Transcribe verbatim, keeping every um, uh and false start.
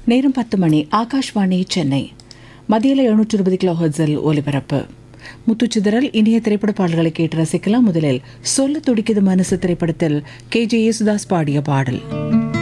நேரம் பத்து மணி. ஆகாஷ்வாணி சென்னை. மதியில எழுநூற்று இருபது கிலோ ஹெர்ட்ஸில் ஒலிபரப்பு. முத்துச்சிதறல் இனிய திரைப்பட பாடல்களை கேட்டு ரசிக்கலாம். முதலில் சொல்ல துடிக்குது மனசு திரைப்படத்தில் கே ஜே யேசுதாஸ் பாடிய பாடல்.